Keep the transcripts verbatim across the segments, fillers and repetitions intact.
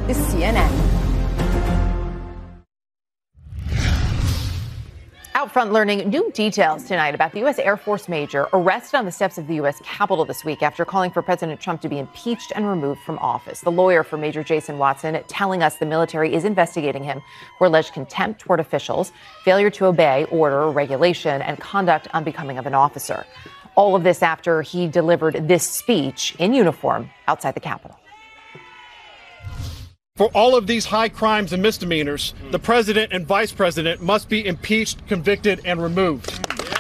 is C N N. Out front learning new details tonight about the U S Air Force major arrested on the steps of the U S Capitol this week after calling for President Trump to be impeached and removed from office. The lawyer for Major Jason Watson telling us the military is investigating him for alleged contempt toward officials, failure to obey order or regulation, and conduct unbecoming of an officer. All of this after he delivered this speech in uniform outside the Capitol. For all of these high crimes and misdemeanors, the president and vice president must be impeached, convicted, and removed.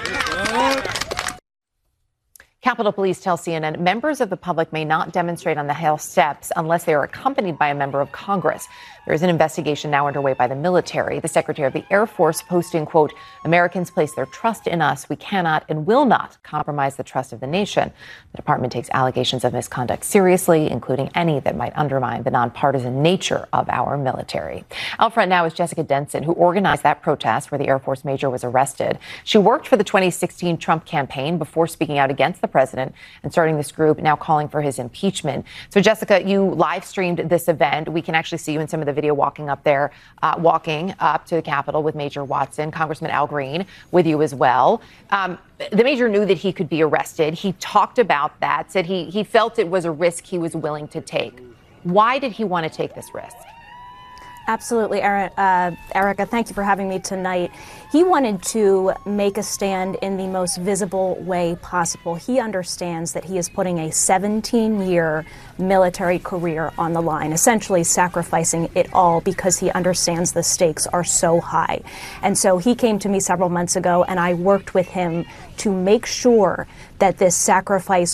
Capitol Police tell C N N members of the public may not demonstrate on the Hill steps unless they are accompanied by a member of Congress. There is an investigation now underway by the military. The Secretary of the Air Force posting, quote, Americans place their trust in us. We cannot and will not compromise the trust of the nation. The department takes allegations of misconduct seriously, including any that might undermine the nonpartisan nature of our military. Out front now is Jessica Denson, who organized that protest where the Air Force major was arrested. She worked for the twenty sixteen Trump campaign before speaking out against the president and starting this group now calling for his impeachment. So, Jessica, you live streamed this event. We can actually see you in some of the video walking up there, uh, walking up to the Capitol with Major Watson, Congressman Al Green with you as well. Um, the major knew that he could be arrested. He talked about that, said he, he felt it was a risk he was willing to take. Why did he want to take this risk? Absolutely, uh, Erica, thank you for having me tonight. He wanted to make a stand in the most visible way possible. He understands that he is putting a seventeen-year military career on the line, essentially sacrificing it all because he understands the stakes are so high. And so he came to me several months ago, and I worked with him to make sure that this sacrifice